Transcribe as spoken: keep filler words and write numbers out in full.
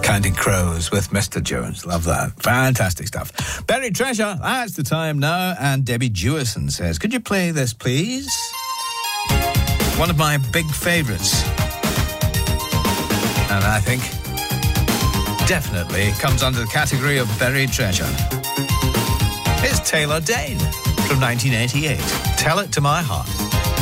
Counting Crows with Mister Jones. Love that. Fantastic stuff. Buried Treasure, that's the time now. And Debbie Jewison says, could you play this, please? One of my big favourites. And I think definitely comes under the category of Buried Treasure. It's Taylor Dayne from nineteen eighty-eight. Tell It to My Heart.